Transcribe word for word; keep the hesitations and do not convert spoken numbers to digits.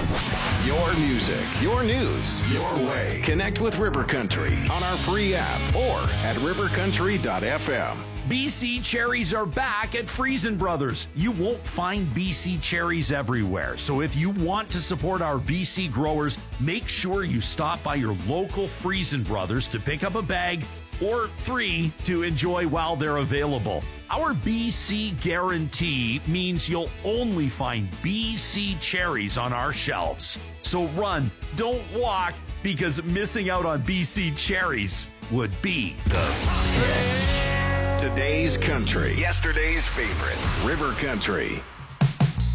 Your music, your news, your way. Connect with River Country on our free app or at river country dot f m. B C cherries are back at Friesen Brothers. You won't find B C cherries everywhere. So if you want to support our B C growers, make sure you stop by your local Friesen Brothers to pick up a bag or three to enjoy while they're available. Our B C guarantee means you'll only find B C cherries on our shelves. So run, don't walk, because missing out on B C cherries would be the hits. Today's country, yesterday's favorites. River Country.